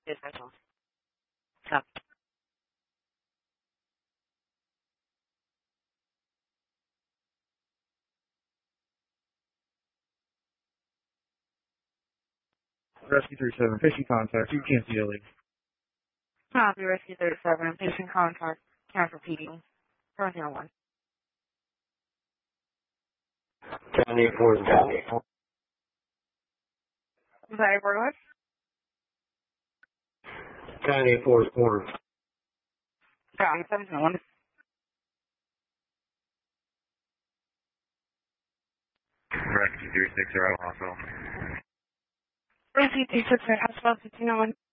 Essential. Stop. Rescue 37, patient contact, you can't see Ellie. Copy, Rescue 37, patient contact, cancel PD, 701. County 4 County. Was that everyone? County 4 4. Copy, 701. Rescue 360 hospital. Rescue 360, hospital 1501.